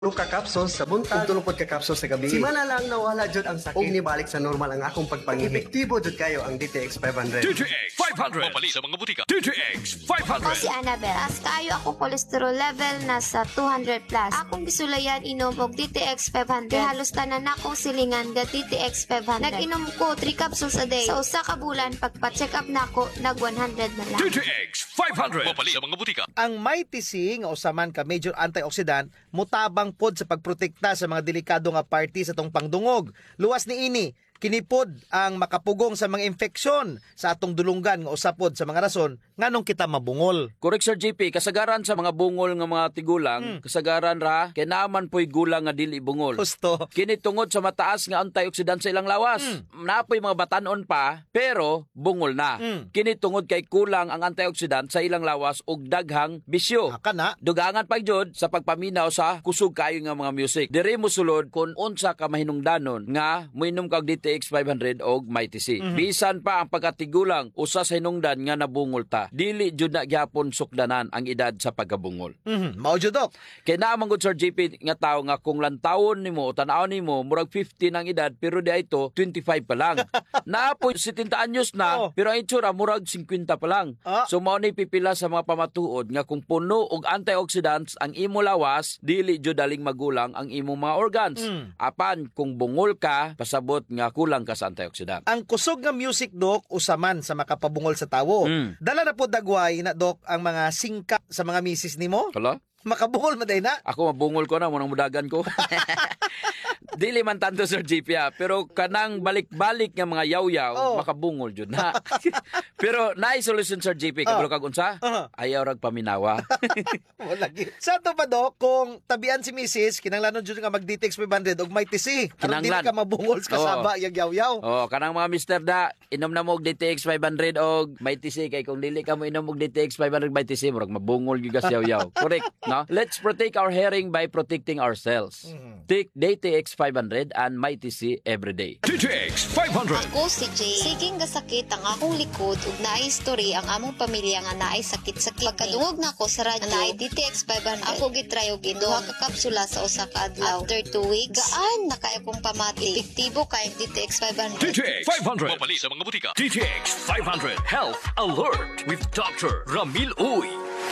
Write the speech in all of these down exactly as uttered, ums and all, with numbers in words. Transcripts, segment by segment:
Tulog ka capsules sa buntag, tulog ka capsules sa gabi. Si mana lang nawala jud ang sakit. Ni balik sa normal ang akong pagpangihi. Epektibo jud kayo ang D T X five hundred. D T X five hundred. Mapali sa mga butika. D T X five hundred. Ako si Annabel. As kaayo ako cholesterol level nasa two hundred plus. Akong bisulayan inom og D T X five hundred. Halos tanan akong silingan ga D T X five hundred. Nag-inom ko three capsules a day. Sa usa ka bulan pagpa-check up nako nag one hundred na lang. D T X five hundred. Mapali sa mga butika. Ang Mighty C nga usaman ka major antioxidant mutabang pod sa pagprotekta sa mga delikado nga party sa tong pangdungog. Luwas ni ini kinipod ang makapugong sa mga infeksyon sa atong dulunggan nga usapod sa mga rason nganong kita mabungol. Correct Sir J P, kasagaran sa mga bungol nga mga tigulang, Hmm. kasagaran ra kay naman po'y gulang nga dili bungol. Gusto. Kini tungod sa mataas nga antioxidant sa ilang lawas. Hmm. Napoy mga batanon pa pero bungol na. Hmm. Kini tungod kay kulang ang antioxidant sa ilang lawas ug daghang bisyo. Aka na. Dugangan pa jud sa pagpaminaw sa kusog kayo nga mga music. Diri mo sulod kung unsa ka mahinungdanon nga moinom kag D T X five hundred og Mighty C. Mhm. Bisan pa ang pagkatigulang usa sa hinungdan nga nabungol ta. Dili jud na gyapon sukdanan ang edad sa pagkabungol. Mhm, mao jud dok. Kay naman gud Sir J P nga tao nga kung lantawon nimo o tan-aw nimo murag fifty ang edad pero di ito twenty-five pa lang. Naapoy seventy anyos na Oh. pero ang itsura murag fifty pa lang. Ah. So mao ni pipila sa mga pamatuod nga kung puno og antioxidants ang imo lawas, dili jud daling magulang ang imong mga organs. Mm. Apan kung bungol ka, pasabot nga kulang ka sa antioxidant. Ang kusog nga music dok usaman sa makapabungol sa tawo. Mm. Dala na po dagway na dok ang mga singka sa mga misis nimo. Kala? Makabungol maday na. Ako mabungol ko na mo nang mudagan ko. Dili man tanto Sir J P ha, pero kanang balik-balik nga mga yaw-yaw Oh. makabungol jud na. Pero naay solution Sir J P kabalo kag unsa? Uh-huh. Ayaw rag paminawa. Wala gi. Sa to pa dok kung tabian si misis kinanglanon jud nga mag D T X five hundred og Mighty C. Aron dili Kinanglan. ka mabungol sa kasaba Oo. yag yaw-yaw. Oh, kanang mga mister da, inom na mo og D T X five hundred og Mighty C kay kung dili ka mo inom og D T X five hundred Mighty C murag mabungol gyud ka sa yaw-yaw. Correct, no? Let's protect our hearing by protecting ourselves. Take D T X five hundred and Mighty C every day. D T X five hundred. Ako si Jay. Siging gasakit ang akong likod ug naay history ang among pamilya nga naay sakit-sakit. Pagkadungog na ko sa radyo naay D T X five hundred. Ako gitry og duha ka kapsula sa usa ka adlaw. After two weeks, gaan na kay akong pamati. Epektibo kay ang D T X five hundred. D T X five hundred. Mapali sa mga butika. D T X five hundred. Health Alert with Doctor Ramil Uy.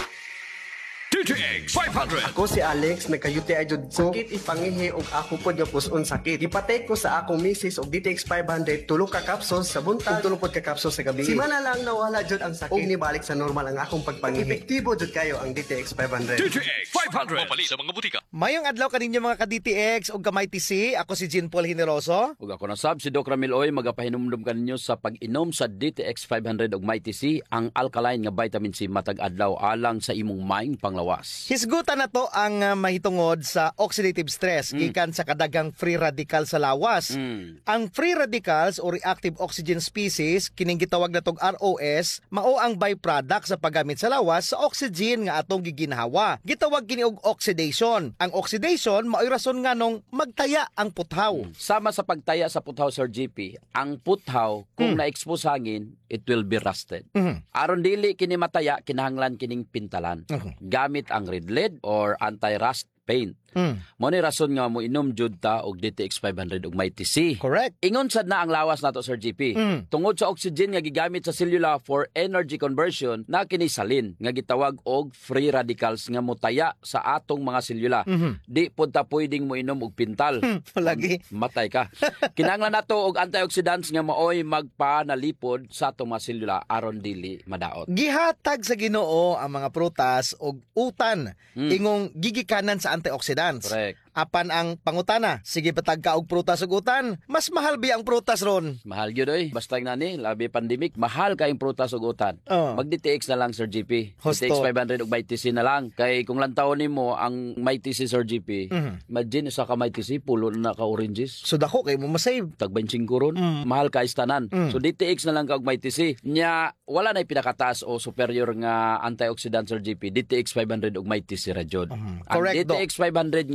D T X five hundred. Ako si Alex, nagkayuti ay jud ko. Sakit ipangihi og ako pod nga puson sakit. Gipatay ko sa akong misis og D T X five hundred, tulog ka capsules sa buntag, tulog ka capsules sa gabi. Si mana lang nawala jud ang sakit. Ni balik sa normal ang akong pagpangihi. Epektibo jud kayo ang D T X five hundred. D T X five hundred. Mapali sa mga butika. Mayong adlaw kaninyo mga ka-D T X ug ka-Mighty C. Ako si Jean Paul Generoso. Ug ako na sab si Doc Ramil Oy magapahinumdum kaninyo sa pag-inom sa D T X five hundred og Mighty C ang alkaline nga vitamin C matag adlaw alang sa imong maing panglawas. Hisgutan na to ang uh, mahitungod sa oxidative stress gikan sa kadagang free radical sa lawas. Mm. Ang free radicals o reactive oxygen species kining gitawag na tog R O S mao ang byproduct sa paggamit sa lawas sa oxygen nga atong giginhawa. Gitawag kini og oxidation. Ang oxidation mao'y rason nganong magtaya ang puthaw. Sama sa pagtaya sa puthaw Sir J P, ang puthaw kung na-expose hangin, it will be rusted. Mhm. Aron dili kini mataya, kinahanglan kining pintalan. Mhm. Gamit ang red lead or anti-rust paint. Mm. Mo ni rason nga mo inom jud ta og D T X five hundred og Mighty C. Correct. Ingon sad na ang lawas nato Sir J P. Mm. Tungod sa oxygen nga gigamit sa selula for energy conversion na kini salin nga gitawag og free radicals nga motaya sa atong mga selula. Mhm. Di pud ta pwedeng mo inom og pintal. Lagi. Matay ka. Kinahanglan nato og antioxidants nga maoy magpanalipod sa atong mga selula aron dili madaot. Gihatag sa Ginoo ang mga prutas og utan Mm. ingong gigikanan sa antioxidants. Correct. Apan ang pangutana, sige patag ka og prutas ug utan, mas mahal bi ang prutas ron. Mahal gyud oy. Basta nga ni labi pandemic, mahal kay prutas ug utan. Oh. Mag D T X na lang Sir G P. Husto. D T X five hundred ug Mighty C na lang. Kay kung lantawon nimo ang Mighty C Sir G P, Mhm. imagine sa ka Mighty C pulo na ka oranges. So dako kay mo masave. Tag twenty-five ron, Mm. mahal ka istanan. Mm. So D T X na lang ka og Mighty C. Nya wala na pinakataas o superior nga antioxidant Sir G P. D T X five hundred og Mighty C ra jud. Mhm. Ang Correct, D T X five hundred nga adunay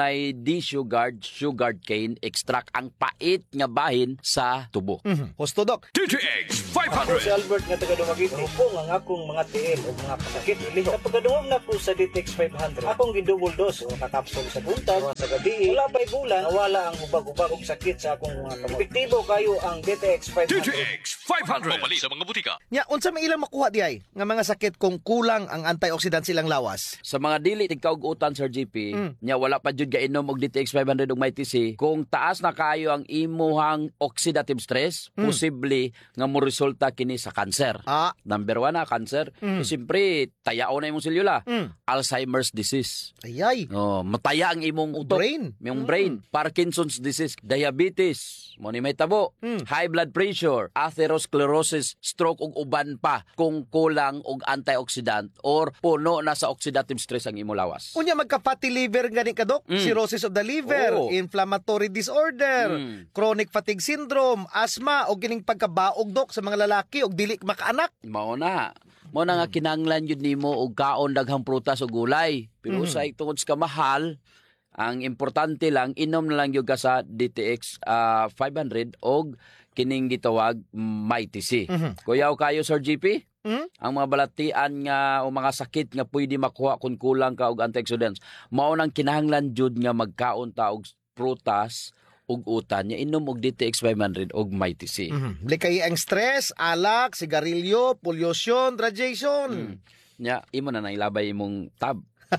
dunay desugared sugared cane extract ang pait nga bahin sa tubo. Mhm. Husto Dok. D T X five Ako si hundred. Albert nga taga Dumaguete. Hupong ang akong mga tiil o mga kasakit ilihok. Sa pagkadungog na ko sa D T X five hundred, akong gidouble dose o kakapsol sa buntag o sa gabi. Wala pa'y bulan, nawala ang ubag-ubag og sakit sa akong mga kamot. Epektibo kayo ang D T X five D T hundred. X five hundred. Mabali sa mga butika. Nya unsa may ilang makuha di ay nga mga sakit kung kulang ang antioxidant silang lawas? Sa mga dili tigkaugutan Sir G P, nya wala pa jud gainom og D T X five hundred ug may T C. Kung taas na kayo ang imuhang oxidative stress, posible nga mo resulta kini sa cancer. Ah, Number one na cancer. Eh, siyempre, tayao na imong selula. mm. Alzheimer's disease. Ayay. Oh, mataya ang imong utok. Brain. Yung brain. Parkinson's disease. Diabetes. Mo ni may tabo. Mm. High blood pressure. Atherosclerosis. Stroke ug uban pa kung kulang og antioxidant or puno na sa oxidative stress ang imong lawas. Unya magka-fatty liver gani ka Dok, Mm. cirrhosis of the liver, Oo. inflammatory disorder, Mm. chronic fatigue syndrome, asthma o gining pagkabaog Dok sa mga lalaki og dili makaanak. Mao na. Mao na nga kinahanglan yun nimo og kaon daghang prutas o gulay. Pero Mhm. sa tungod sa kamahal, ang importante lang inom na lang gyud ka sa D T X ah, five hundred og kining gitawag may T C. Mhm. Kuyaw kayo Sir G P? Mhm. Ang mga balatian nga o mga sakit nga pwede makuha kung kulang ka og antioxidants. Mao nang kinahanglan jud nga magkaon ta og prutas ug utan nya inom og D T X five hundred og may T C. Mhm. Likay ang stress, alak, sigarilyo, pollution, radiation. Mm. Nya imo na nang ilabay imong tab.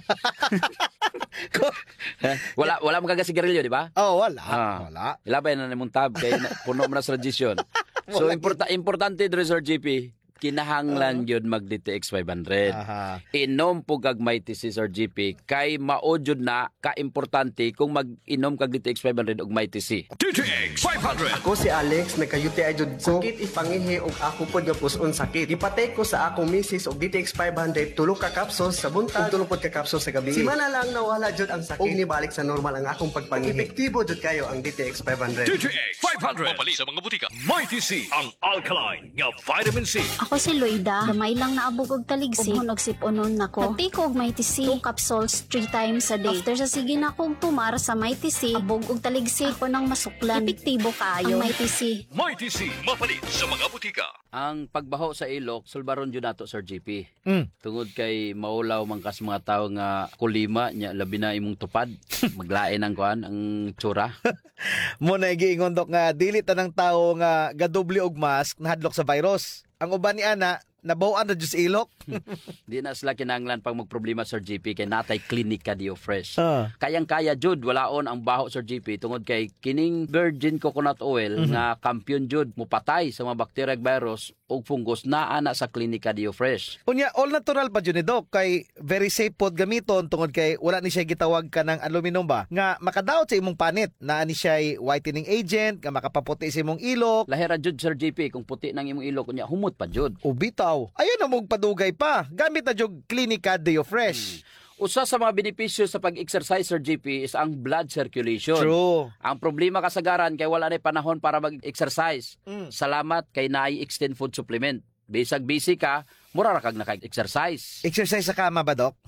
wala wala mo kagasigarilyo, di ba? Oh, wala. Ah. Wala. Ilabay na nimong tab kay na- puno mo na sa radiation. So importa importante dre Sir G P, kinahanglan gyud mag D T X five hundred. Aha. Inom po kag may T C Sir G P kay mao jud na ka-importante kung mag-inom kag D T X five hundred og may T C. D T X five hundred. Ako si Alex, nagka-U T I jud ko. Sakit ipangihi og ako pod nga puson sakit. Ipatay ko sa akong misis og D T X five hundred tulo ka capsules sa buntag, ug tulo pod ka capsules sa gabi. Simana lang nawala jud ang sakit. Og nibalik sa normal ang akong pagpangihi. Epektibo jud kayo ang D T X five hundred. D T X five hundred. Mabali sa mga butika. May T C. Ang alkaline nga vitamin C. Ako si Loida, gamay lang naabog og taligsi. Ug hunog siponon nako. Nagtake og may T C, two capsules three times a day. After sa sige na akong tumar sa may T C, abog og taligsi ako nang masuklan. Epektibo kaayo ang may T C. May T C. Mapalit sa mga butika. Ang pagbaho sa ilok sulbaron jud nato Sir G P. Mm. Tungod kay maulaw man kas mga tawo nga kulima nya labi na imong tupad. Maglain ang kuan ang tsura. Mo na giingon Dok nga dili tanang tawo nga gadoble og mask nahadlok sa virus. Ang uban ni ana nabawan na jud sa ilok. Di na sila kinahanglan pag magproblema Sir G P kay natay klinika Dio Fresh. Ah. Kayang-kaya jud walaon ang baho Sir G P tungod kay kining virgin coconut oil nga kampiyon jud mupatay sa mga bacteria ug virus ug fungus naa na sa klinika Dio Fresh. Unya all natural pa jud ni Dok kay very safe pod gamiton tungod kay wala ni siya gitawag ka ng aluminum ba nga makadaot sa imong panit naa ni siya whitening agent nga makapaputi sa imong ilok. Lahira jud Sir G P kung puti nang imong ilok unya humot pa jud. Ubitaw. Ayun na mong padugay pa. Gamit na jog Clinica Deo Fresh. Usa sa mga benepisyo sa pag-exercise Sir G P is ang blood circulation. True. Ang problema kasagaran kay wala na panahon para mag-exercise. Mm. Salamat kay naay extend food supplement. Bisag busy ka, mura ra kag naka-exercise. Exercise sa kama ba, Dok?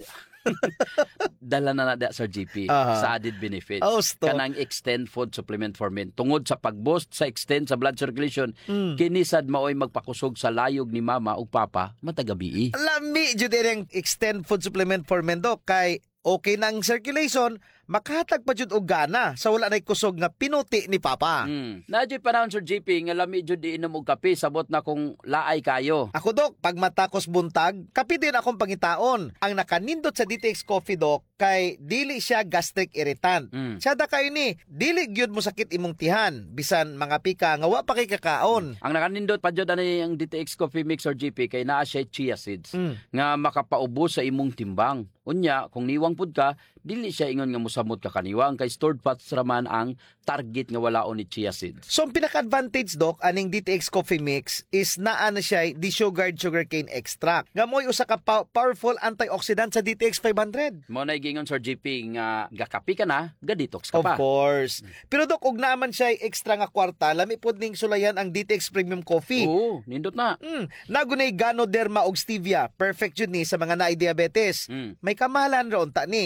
Dala na na da Sir G P Aha. sa added benefits. Oh, stop. Kanang extend food supplement for men. Tungod sa pag-boost sa extend sa blood circulation, Mm. kinisad maoy magpakusog sa layog ni mama ug papa matagabi. Lami jud ang extend food supplement for men, Dok. Kay okay na ang circulation, makahatag pa jud og gana sa wala nay kusog nga pinuti ni Papa. Mm. Nadyo panahon Sir G P nga lami jud di inom og kape sabot na kung laay kayo. Ako, Dok, pag matakos buntag, kapi din akong pangitaon. Ang nakanindot sa D T X Coffee, Dok, kay dili siya gastric irritant. Mm. Siya da kayo ni, dili gyud mo sakit imong tihan. Bisan mga pika nga wa pa kay kakaon. Ang nakanindot pa jud ani ang D T X Coffee Mix or G P kay naa siya chia seeds Mm. nga makapaubos sa imong timbang. Unya, kung niwang pud ka, dili siya ingon nga mosamot ka kaniwang kay stored fats raman ang target nga walaon ni chia seeds. So, ang pinaka-advantage, Dok, aning D T X Coffee Mix is naa na siya desugared sugarcane extract. Nga mo'y usa ka pa- powerful antioxidant sa D T X five hundred. Mo na gingon Sir G P nga gakapi ka na, ga-detox ka Of pa. course. Pero, Dok, ug naaman siya extra nga kwarta, lami pod ning sulayan ang D T X Premium Coffee. Oo, nindot na. Mm, nagunay Ganoderma og stevia. Perfect jud ni sa mga naay diabetes. Mm. May kamahalan ra unta ni kumpara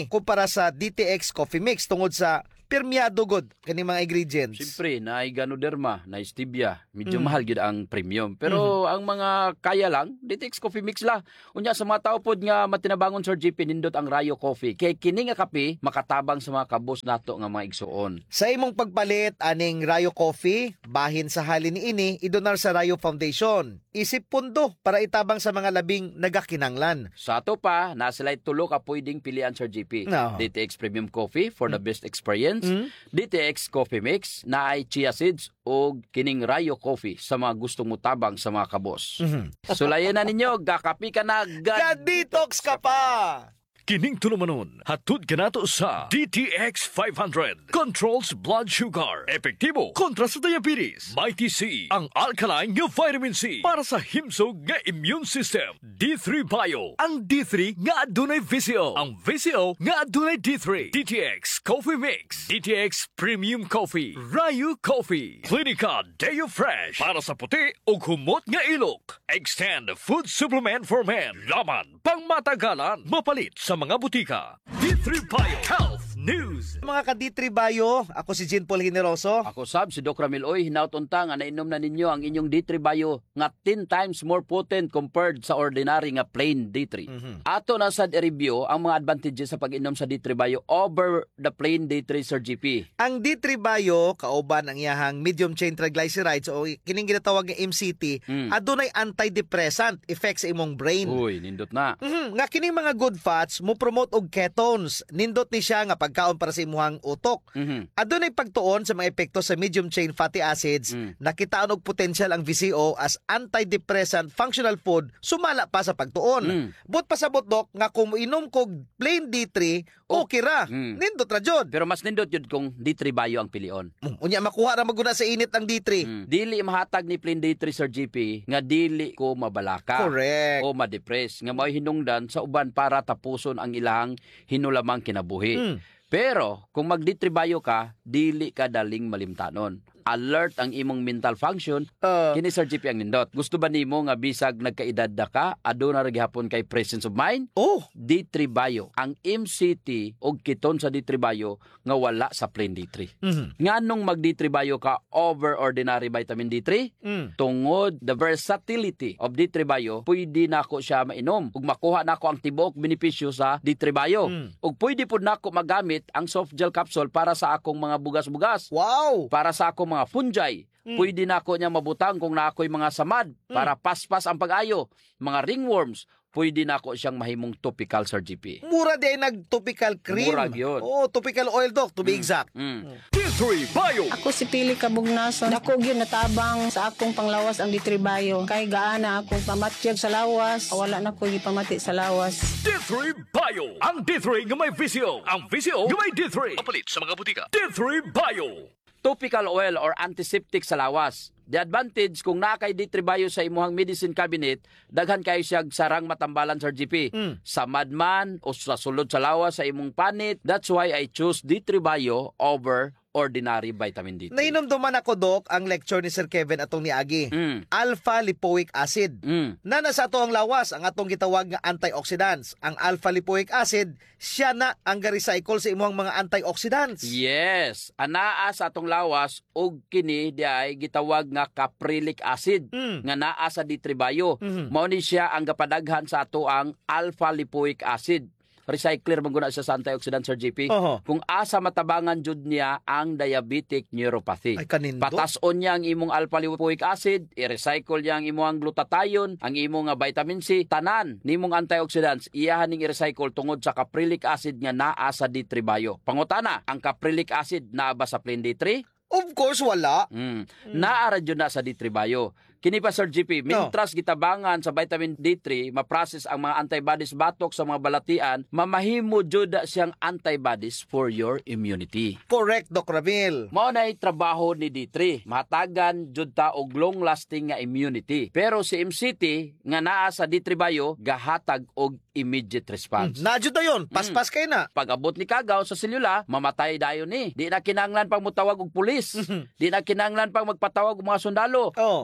sa D T X Coffee Mix tungod sa permiyado god kani mga ingredients. Siyempre, na ganoderma, na stevia, medyo Mm. mahal gid ang premium. Pero ang mga kaya lang, D T X Coffee Mix la. Unya sa mga tao pod nga matinabangon Sir G P nindot ang Rayo Coffee. Kay kini nga kape makatabang sa mga kabos nato nga mga igsuon. Sa imong pagpalit aning Rayo Coffee, bahin sa halin ni ini idonar sa Rayo Foundation. Isip pundo para itabang sa mga labing nagakinanglan. Sa ato pa, na sila tulo ka pwedeng pilian Sir G P. No. D T X Premium Coffee for the best experience. Mm. D T X Coffee Mix na ay chia seeds o kining Rayo Coffee sa mga gustong mutabang sa mga kabos. Mhm. Sulayan na ninyo, gakapi ka na, gad- Ga-detox ka pa! Kining tulumanon, hatod ka nato sa D T X five hundred. Controls blood sugar. Epektibo kontra sa diabetes. Mighty C, ang alkaline nga vitamin C para sa himsog nga immune system. D three Bio, ang D three nga adunay V C O. Ang V C O nga adunay D three. D T X Coffee Mix. D T X Premium Coffee. Rayo Coffee. Clinica Deo Fresh para sa puti o humot nga ilok. Extend food supplement for men. Laman pang matagalan. Mapalit sa mga butika. D three Bio Health News. Mga ka-D three Bio, ako si Jean Paul Generoso. Ako sab si Doc Ramil Oy, hinautunta nga nainom na ninyo ang inyong D three Bio nga ten times more potent compared sa ordinary nga plain D three. Mhm. Ato na sad i-review ang mga advantages sa pag-inom sa D three Bio over the plain D three Sir G P. Ang D three Bio, kauban ang iyahang medium chain triglycerides o kining ginatawag nga M C T, Mm. adunay antidepressant effect sa imong brain. Uy, nindot na. Mhm, nga kining mga good fats mo promote og ketones. Nindot ni siya nga pagkaon para sa imuhang utok. Mhm. Adunay pagtuon sa mga epekto sa medium chain fatty acids, Mm. nakitaon og potential ang V C O as antidepressant functional food, sumala pa sa pagtuon. Mm. But pasabot dok nga kung inom kog plain D three, Oh. okay ra. Mm. Nindot ra jud. Pero mas nindot yun kung D three Bio ang pilion. Mm, Unya makuha ra maguna sa init ang D three. Mm. Dili mahatag ni plain D three Sir G P nga dili ko mabalaka. Correct. O ma-depress nga may hinungdan sa uban para tapuson ang ilang hinulamang kinabuhi. Mm. Pero kung mag-D three Bio ka, dili ka daling malimtanon. Alert ang imong mental function. Uh, Kini Sir G P ang nindot. Gusto ba nimo nga bisag nagkaedad na ka, aduna ra gihapon kay presence of mind? oh, D three Bio, ang M C T og kiton sa D three Bio nga wala sa plain D three. mhm. Nganong mag D three Bio ka over ordinary vitamin D three? Mm. Tungod the versatility of D three Bio, pwede nako siya mainom ug makuha nako ang tibuok benepisyo sa D three Bio. Mm. Ug pwede pud nako magamit ang soft gel capsule para sa akong mga bugas-bugas, Wow. para sa akong mga fungi. Mm. Pwede nako niya mabutang kung naakoy mga samad para paspas ang pag-ayo, mga ringworms. Pwede nako siyang mahimong topical Sir G P. Mura di ay nag-topical cream. Mura gyud. Oh, topical oil dok, to be exact. Mm. D three Bio. Ako si Pili Kabugnason. Ako gyud natabang sa akong panglawas ang D three Bio. Kay gaana akong pamatyag sa lawas. Wala na ko gipamati sa lawas. D three Bio. Ang D three nga may V C O. Ang V C O nga may D three. Mapalit sa mga butika. D three Bio. Topical oil or antiseptic sa lawas. The advantage kung naa kay D three Bio sa imuhang medicine cabinet, daghan kayo siya sarang matambalan Sir G P. Mm. Sa madman o sa sulod sa lawas sa imong panit, that's why I choose D three Bio over ordinary vitamin D three. Nainom duman ako dok ang lecture ni Sir Kevin atong niagi. Mm. Alpha lipoic acid. Mm. Na nasa ato ang lawas ang atong gitawag nga antioxidants. Ang alpha lipoic acid, siya na ang ga-recycle sa imong mga antioxidants. Yes, anaa sa atong lawas og kini di ay gitawag nga caprylic acid Mm. nga naa sa D three Bio. Mhm. Mao ni siya ang gapadaghan sa ato ang alpha lipoic acid. Recycler man guna siya sa antioxidant Sir G P. Oho. Kung asa matabangan jud niya ang diabetic neuropathy. Ay kanindo. Patason niya ang imong alpha lipoic acid, i-recycle niya ang imong glutathione, ang imong nga vitamin C, tanan nimong antioxidants iyahan ning i-recycle tungod sa caprylic acid nga naa sa D three Bio. Pangutana, ang caprylic acid naa ba sa plain D three? Of course wala. Mm. Naa ra jud na sa D three Bio. Kini pa Sir G P, mintras gitabangan sa vitamin D three, ma-process ang mga antibodies batok sa mga balatian, mamahimo jud siyang antibodies for your immunity. Correct, Doc Ramil. Mao nay trabaho ni D three, mahatagan jud ta og long-lasting nga immunity. Pero si M C T nga naa sa D three Bio gahatag og immediate response. Nadyo na yun. Paspas kay na. Pag abot ni kagaw sa selula, mamatay dayon ni. Di na kinahanglan pang mutawag og pulis. Di na kinahanglan pang magpatawag og mga sundalo. Oh. Mao jud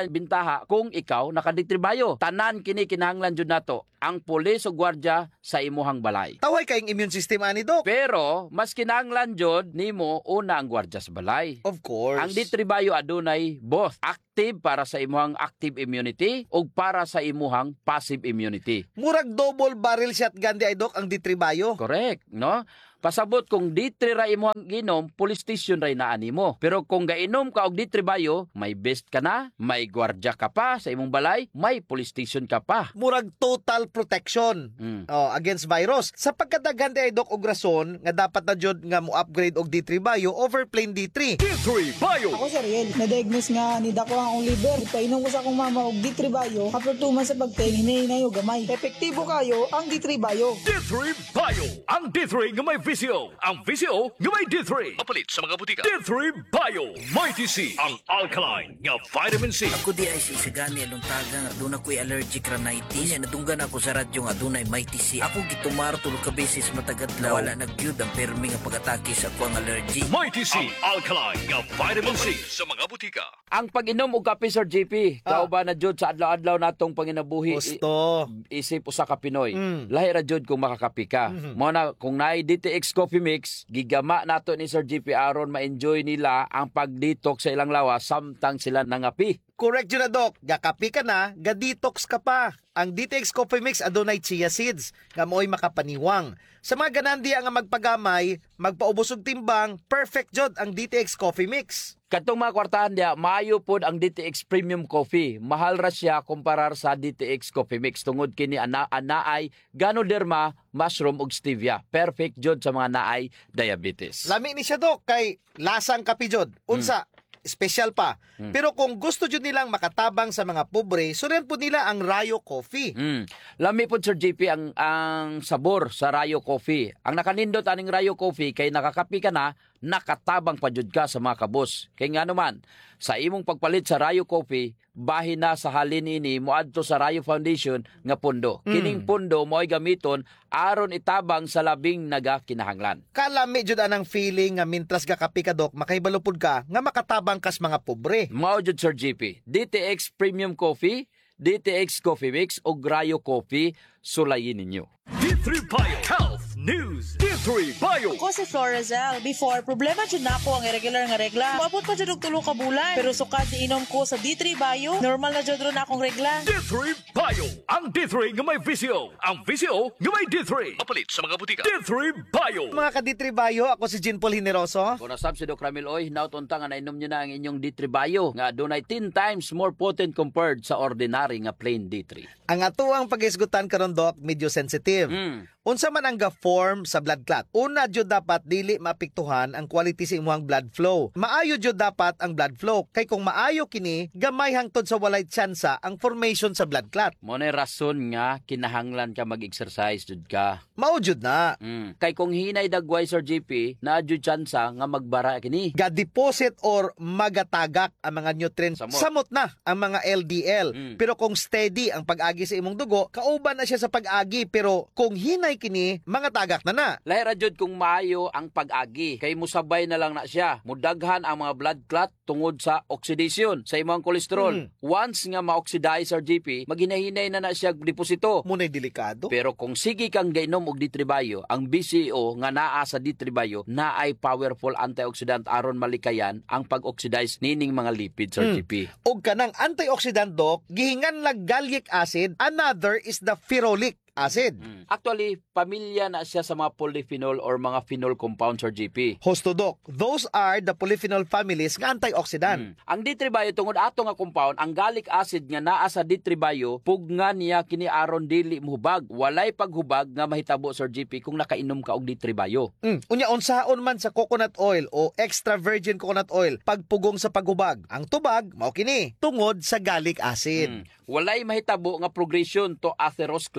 wala bintaha kung ikaw nakaditribayo. Tanan kini kinahanglan jud nato ang pulis o gwardiya sa imuhang balay. Taway kayong immune system ani Dok. Pero mas kinahanglan jud nimo una ang gwardiya sa balay. Of course. Ang ditribayo adunay both active para sa imuhang active immunity ug para sa imuhang passive immunity. Murag double barrel shotgun di ay Dok ang ditribayo. Correct, no? Pasabot kung ditri ra imuhang ginom, police station ra inaani mo. Pero kung gainom ka og ditri bayo, may best ka na, may gwardiya ka pa sa imong balay, may police station ka pa. Murag total protection Mm. oh, against virus. Sa pagkadaghan di ay Dok og rason nga dapat na jud nga mo upgrade og D three Bio over plain D three. D three Bio. Ako si Ariel, na-diagnose nga ni Dako ang akong liver. Painom ko sa akong mama og D three Bio. After two months sa pagtayin, hinahinay o gamay. Epektibo kayo ang D three Bio. D three Bio. Ang D three nga may visio. Ang visio nga may D three. Mapalit sa mga butika. D three Bio. Mighty C. Ang alkaline nga vitamin C. Ako di ay sisigani aluntaga nga doon ako'y allergic rhinitis. Nya natunggan ako sa radyo nga doon ay Mighty C. Ako gitumar tulog ka beses matagadlaw. Wala nag-gyud ang permi nga pag-atake sa ako ang allergy. Mighty C. Ang alkaline nga vitamin C sa mga butika. Ang pag-inom og kape Sir J P, Ah. kauban na jud sa adlaw-adlaw natong panginabuhi. Gusto. I- isip usa ka Pinoy. Mm. Lahi ra jud kung makakapi ka. Mhm. Mo na kung naay D T X Coffee Mix, gigama nato ni Sir J P aron ma-enjoy nila ang pag-detox sa ilang lawas samtang sila nangapi. Correct yun na Dok. Gakapi ka na, ga-detox ka pa. Ang D T X Coffee Mix adunay chia seeds nga mo'y makapaniwang. Sa mga ganandiya nga magpagamay, magpaubos og timbang, perfect jud ang D T X Coffee Mix. Katong mga kwartahan dia, maayo pod ang D T X Premium Coffee. Mahal ra siya kumparar sa D T X Coffee Mix tungod kini ana anaay Ganoderma, mushroom ug stevia. Perfect jud sa mga naay diabetes. Lami ni siya Dok kay lasang kapi jud. Unsa? Special pa. Hmm. Pero kung gusto jud nilang makatabang sa mga pobre, surian po nila ang Rayo Coffee. Mm. Lami po Sir J P ang ang sabor sa Rayo Coffee. Ang nakanindot aning Rayo Coffee kay nakakapi ka na, nakatabang pa jud ka sa mga kabos. Kay nga naman, sa imong pagpalit sa Rayo Coffee, bahin na sa halin ini moadto sa Rayo Foundation nga pundo. Mm. Kining pundo mo'y gamiton aron itabang sa labing nagakinahanglan. Kalami jud anang feeling nga mintras gakapi ka Dok, makahibalo pud ka nga makatabang kas mga pobre. Mao jud Sir J P, D T X Premium Coffee, D T X Coffee Mix o Rayo Coffee, sulayin ninyo. D three Bio. Health News. D three Bio. Ako si Florazel. Before, problema dyan na ako ang irregular nga regla. Mabot pa dyan og tulo ka bulan. Pero sukad ni inom ko sa D three Bio, normal na dyan ron akong regla. D three Bio. Ang D three nga may visio. Ang visio nga may D three. Mapalit sa mga butika. D three Bio. Mga ka-Ditribayo, ako si Jean Paul Generoso. Kung nasab si Doc Ramil Oy, nautunta nga nainom nyo na ang inyong D three Bio nga dunay ten times more potent compared sa ordinary nga plain D three. Ang atuang pag-isgutan karon Dok, medyo sensitive. Mm. Unsa man ang ga-form sa blood clot? Una jud dapat dili maapektuhan ang quality sa imong blood flow. Maayo jud dapat ang blood flow kay kung maayo kini, gamay hangtod sa walay tsansa ang formation sa blood clot. Mo na rason nga kinahanglan ka mag-exercise jud ka. Mao jud na. Mm. Kay kung hinay dagway Sir J P, na jud tsansa nga magbara kini. Ga-deposit or magatagak ang mga nutrients. Samot. Samot na ang mga L D L. Mm. Pero kung steady ang pag-agi sa imong dugo, kauban na siya sa pag-agi. Pero kung hinay kini, mga tagak na na. Lahi ra jud kung maayo ang pag-agi kay musabay na lang na siya. Mudaghan ang mga blood clot tungod sa oxidation sa imong kolesterol. Mm. Once nga ma-oxidize Sir J P, maghinay-hinay na na siya deposito. Muna'y delikado. Pero kung sige kang gainom og D three Bio, ang B C A O nga naa sa D three Bio na ay powerful antioxidant aron malikayan ang pag-oxidize nining mga lipid Sir Mm. J P. Og kanang antioxidant Dok, gihingan lang gallic acid, another is the pherolic acid. Mm. Actually, pamilya na siya sa mga polyphenol or mga phenol compounds Sir J P. Hosto Dok, those are the polyphenol families nga antioxidant. Mm. Ang D three Bio tungod ato nga compound, ang gallic acid nga naa sa D three Bio, pugna niya kini aron dili mohubag. Walay paghubag nga mahitabo Sir J P kung nakainom ka og D three Bio. Mm. Unya unsaon man sa coconut oil o extra virgin coconut oil pagpugong sa paghubag. Ang tubag mao kini tungod sa gallic acid. Mm. Walay mahitabo nga progression to atherosclerosis.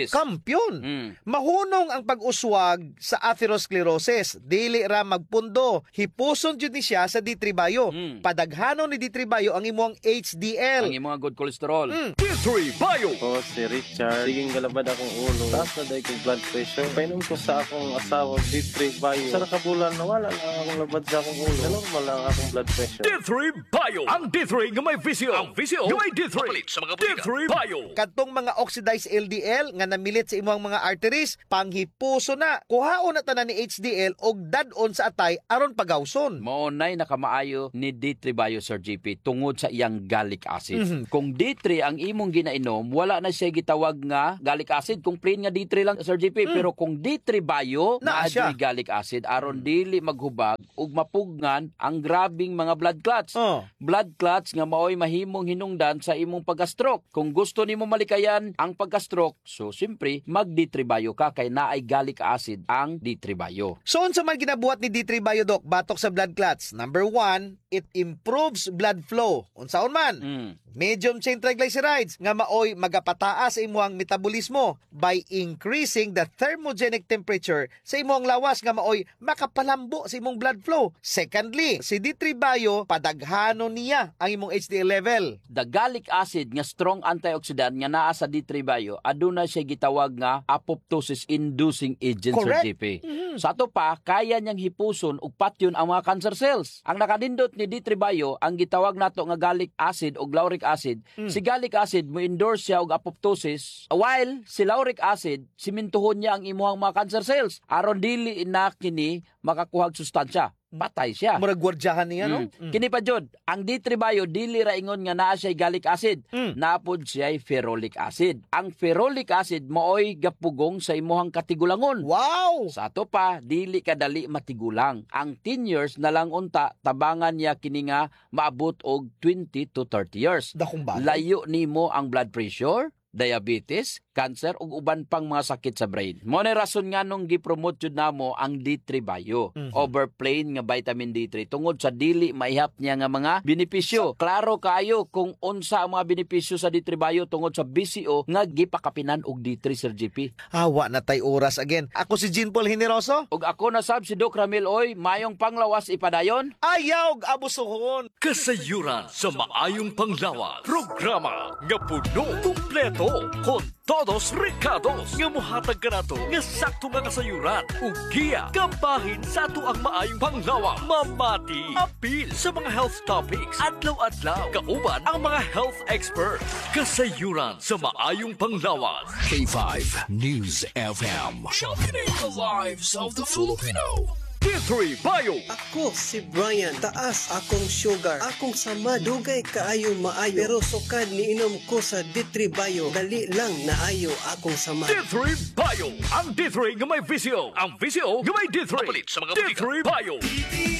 atherosclerosis. Kampyon. Mm. Mahunong ang pag-uswag sa atherosclerosis. Dili ra magpundo. Hipuson jud ni siya sa D three bio. Mm. Padaghanon ni D three bio ang imong H D L. Ang imong good cholesterol. Mm. D three Bio. Ako si Richard. Siging galabad akong ulo. Taas na dahil kong blood pressure. Painom ko sa akong asawa D three bio. Sa nakabulan, nawala lang akong labad sa akong ulo. Normal lang akong blood pressure. D three Bio. Ang D three nga may visio. Ang visio nga may D three. Sa mga D three Bio. Kadtong mga oxidized L D L nga namilit sa imong mga arteries, panghipuso na. Kuhaon na tanan ni H D L og dad-on sa atay aron pagawson. Maunay nakamaayo ni D three Bio, Sir G P, tungod sa iyang gallic acid. Mhm. Kung D three ang imong ginainom, wala na siya gitawag nga gallic acid. Kung plain nga D three lang, Sir G P. Mm. Pero kung D three Bio, Naa naa siya. siya gallic acid, aron dili maghubag ug mapugnan ang grabing mga blood clots. Oh. Blood clots nga maoy mahimong hinungdan sa imong pagka-stroke. Kung gusto nimo malikayan ang pagka-stroke, so simpre mag D three Bio ka kay naay gallic acid ang D three Bio. So unsa man ginabuhat ni D three bio Doc batok sa blood clots? Number one, it improves blood flow. Unsaon man? Mm. Medium chain triglycerides nga maoy magapataas sa imong metabolismo by increasing the thermogenic temperature sa imong lawas nga maoy makapalambo sa imong blood flow. Secondly, si D three bio padaghanon niya ang imong H D L level. The gallic acid nga strong antioxidant nga naa sa D three Bio, aduna siya gitawag nga apoptosis inducing agent, Sir Correct. G P. Sa ato pa, kaya niyang hipuson ug patyon ang mga cancer cells. Ang nakadindot ni D three Bio, ang gitawag nato nga gallic acid o lauric acid, si gallic acid mo endorse siya og apoptosis, while si lauric acid simintuhon niya ang imuhang mga cancer cells aron dili na kini makakuhag sustansya. Patay siya. Murag gwardyahan niya, no? Mm. Kini pa jud, ang D three Bio dili ra ingon nga naa siya gallic acid, Mm. napod siya ferrolic acid. Ang ferrolic acid mooy gapugong sa imuhang katigulangon. Wow! Sa ato pa, dili kadali matigulang. Ang ten years na lang unta, tabangan niya kini nga maabot og twenty to thirty years. Dakong bagay. Layo nimo ang blood pressure, diabetes, cancer ug uban pang mga sakit sa brain. Mo na rason nga nung gipromote jud namo ang D three Bio, Mhm. over plain nga vitamin D three tungod sa dili maihap niya nga mga benepisyo. Klaro kayo kung unsa ang mga benepisyo sa D three Bio tungod sa B C O nga gipakapinan og D three, Sir G P. Hawa na tay oras again. Ako si Jean Paul Generoso. Ug ako na sab si Doc Ramil Oy, mayong panglawas ipadayon. Ayaw abusohon. Kasayuran sa maayong panglawas. Programa nga puno, kumpleto, kon todos recados nga mohatag kanato nga sakto nga kasayuran ug giya kabahin sa ato ang maayong panglawas. Mamati apil sa mga health topics adlaw-adlaw kauban ang mga health expert. Kasayuran sa maayong panglawas. K five News F M. Championing the lives of the Filipino. D three Bio. Ako si Brian, taas akong sugar, akong sama, dugay kaayo maayo, pero sukad ni inom ko sa D three Bio, dali lang naayo akong sama. D three Bio. Ang D three nga may visio. Ang visio nga may D three. D three Bio.